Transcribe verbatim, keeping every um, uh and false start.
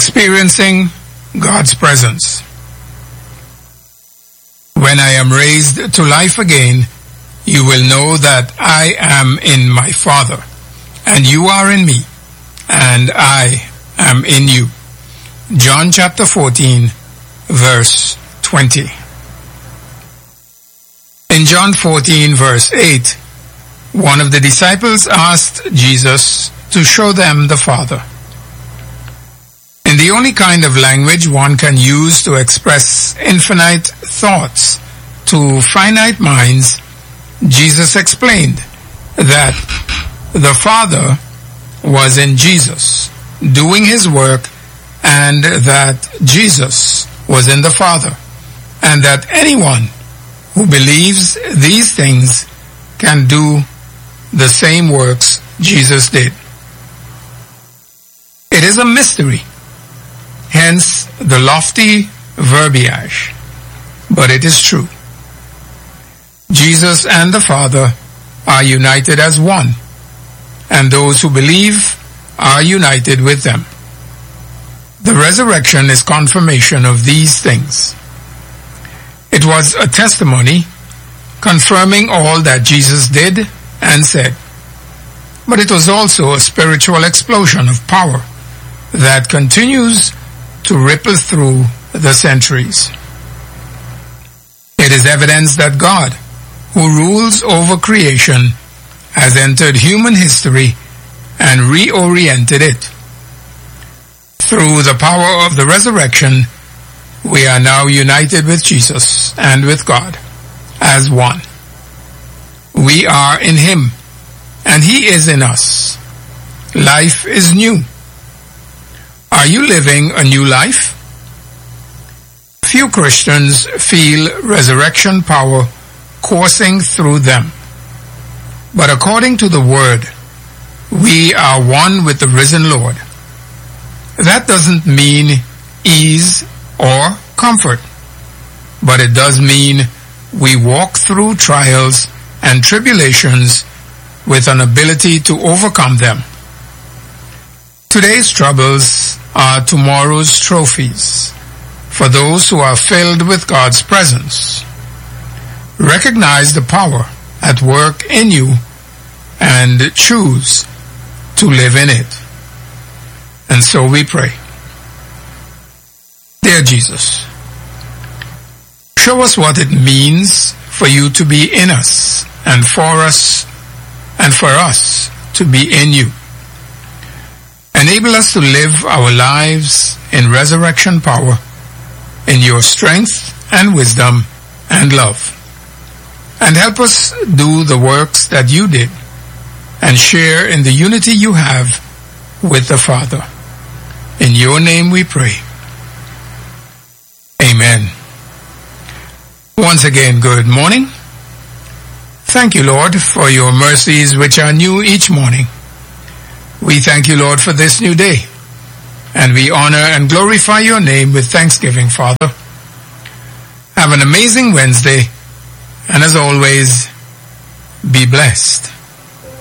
Experiencing God's presence. When I am raised to life again, you will know that I am in my Father, and you are in me, and I am in you. John chapter fourteen, verse twenty. In John fourteen, verse eight, one of the disciples asked Jesus to show them the Father. In the only kind of language one can use to express infinite thoughts to finite minds, Jesus explained that the Father was in Jesus, doing his work, and that Jesus was in the Father, and that anyone who believes these things can do the same works Jesus did. It is a mystery, hence the lofty verbiage, but it is true. Jesus and the Father are united as one, and those who believe are united with them. The resurrection is confirmation of these things. It was a testimony confirming all that Jesus did and said, but it was also a spiritual explosion of power that continues to ripple through the centuries. It is evidence that God, who rules over creation, has entered human history and reoriented it. Through the power of the resurrection, we are now united with Jesus and with God as one. We are in him, and he is in us. Life is new. Are you living a new life? Few Christians feel resurrection power coursing through them. But according to the Word, we are one with the risen Lord. That doesn't mean ease or comfort, but it does mean we walk through trials and tribulations with an ability to overcome them. Today's troubles are tomorrow's trophies for those who are filled with God's presence. Recognize the power at work in you and choose to live in it. And so we pray. Dear Jesus, show us what it means for you to be in us and for us and for us to be in you. Enable us to live our lives in resurrection power, in your strength and wisdom and love. And help us do the works that you did and share in the unity you have with the Father. In your name we pray. Amen. Once again, good morning. Thank you, Lord, for your mercies which are new each morning. We thank you, Lord, for this new day. And we honor and glorify your name with thanksgiving, Father. Have an amazing Wednesday. And as always, be blessed.